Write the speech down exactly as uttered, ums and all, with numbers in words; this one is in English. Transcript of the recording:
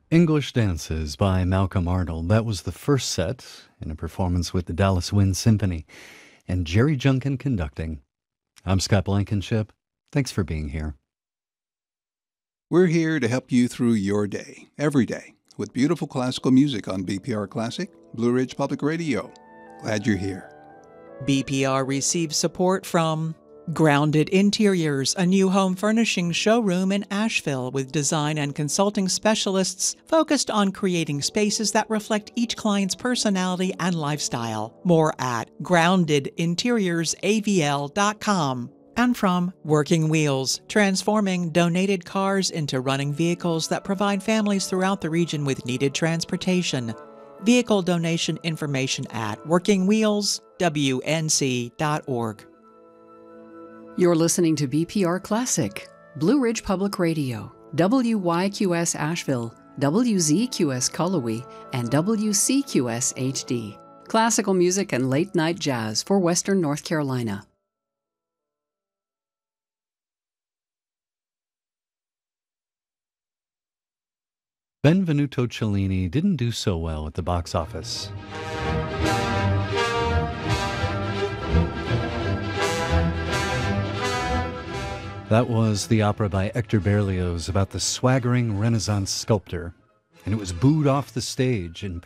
English Dances by Malcolm Arnold. That was the first set in a performance with the Dallas Wind Symphony and Jerry Junkin conducting. I'm Scott Blankenship. Thanks for being here. We're here to help you through your day, every day, with beautiful classical music on B P R Classic, Blue Ridge Public Radio. Glad you're here. B P R receives support from Grounded Interiors, a new home furnishing showroom in Asheville with design and consulting specialists focused on creating spaces that reflect each client's personality and lifestyle. More at grounded interiors A V L dot com. And from Working Wheels, transforming donated cars into running vehicles that provide families throughout the region with needed transportation. Vehicle donation information at working wheels w n c dot org. You're listening to B P R Classic, Blue Ridge Public Radio, W Y Q S Asheville, W Z Q S Cullowhee, and W C Q S H D. Classical music and late-night jazz for Western North Carolina. Benvenuto Cellini didn't do so well at the box office. That was the opera by Hector Berlioz about the swaggering Renaissance sculptor, and it was booed off the stage in